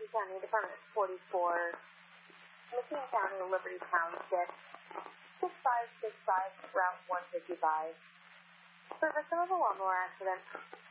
County, Department 44, McKean County, Liberty Township, 6565, Route 155. Service of a lawnmower accident.